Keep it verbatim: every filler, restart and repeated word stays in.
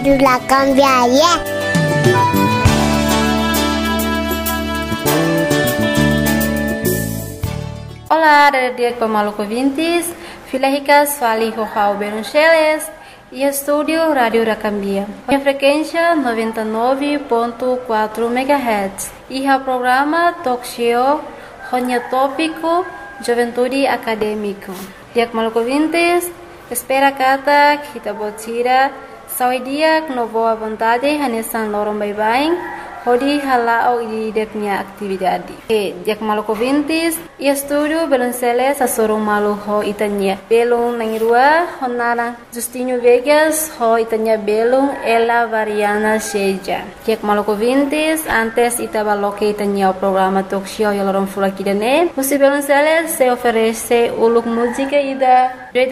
Radio La Cambiaria. Olá, dia Maluco ouvintes, filha ricas, fali João Beroncheles e estúdio Rádio Racambia. A frequência noventa e nove ponto quatro megahertz e o programa Talk Show, Ronha Tópico, Juventude Acadêmico. Dia Maluco ouvintes, espera kata kita botira, saúde dia com boa vontade, hanesan lorong bye-bye. Hodi halau di deknya aktividade. E dia maluco ouvintes, e estúdio Belonceles a sorong malu ho itanya. Belong nangirua honara Justinho Vegas ho itanya belong ela variana seja. Dia maluco ouvintes, antes itaba loke itanya o programa talk show yalorong fula kidane. Musi Belonceles se oferece uluk música ida